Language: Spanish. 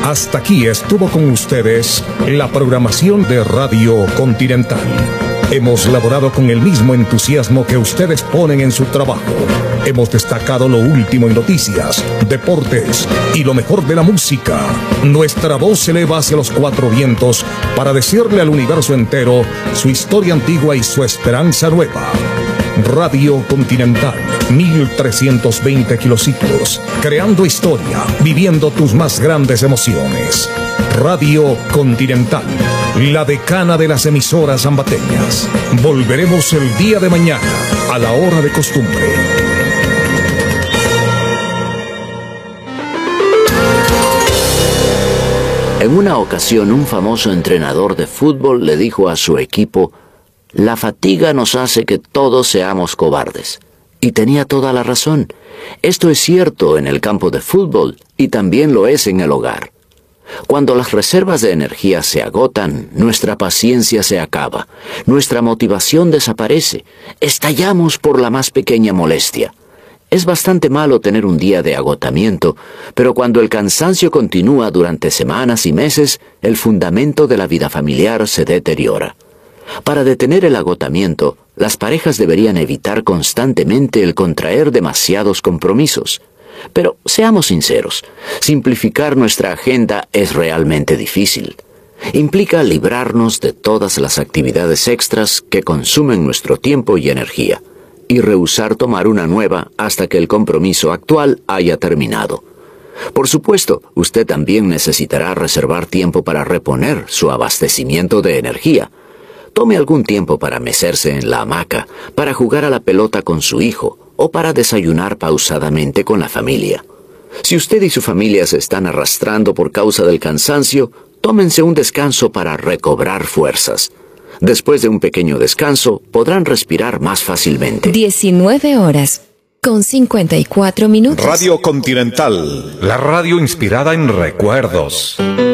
Hasta aquí estuvo con ustedes la programación de Radio Continental. Hemos laborado con el mismo entusiasmo que ustedes ponen en su trabajo. Hemos destacado lo último en noticias, deportes y lo mejor de la música. Nuestra voz se eleva hacia los cuatro vientos para decirle al universo entero su historia antigua y su esperanza nueva. Radio Continental, 1320 kilociclos, creando historia, viviendo tus más grandes emociones. Radio Continental, la decana de las emisoras ambateñas. Volveremos el día de mañana, a la hora de costumbre. En una ocasión, un famoso entrenador de fútbol le dijo a su equipo: «La fatiga nos hace que todos seamos cobardes». Y tenía toda la razón. Esto es cierto en el campo de fútbol y también lo es en el hogar. Cuando las reservas de energía se agotan, nuestra paciencia se acaba, nuestra motivación desaparece, estallamos por la más pequeña molestia. Es bastante malo tener un día de agotamiento, pero cuando el cansancio continúa durante semanas y meses, el fundamento de la vida familiar se deteriora. Para detener el agotamiento, las parejas deberían evitar constantemente el contraer demasiados compromisos. Pero seamos sinceros, simplificar nuestra agenda es realmente difícil. Implica librarnos de todas las actividades extras que consumen nuestro tiempo y energía, y rehusar tomar una nueva hasta que el compromiso actual haya terminado. Por supuesto, usted también necesitará reservar tiempo para reponer su abastecimiento de energía. Tome algún tiempo para mecerse en la hamaca, para jugar a la pelota con su hijo o para desayunar pausadamente con la familia. Si usted y su familia se están arrastrando por causa del cansancio, tómense un descanso para recobrar fuerzas. Después de un pequeño descanso, podrán respirar más fácilmente. 19:54 minutos. Radio Continental, la radio inspirada en recuerdos.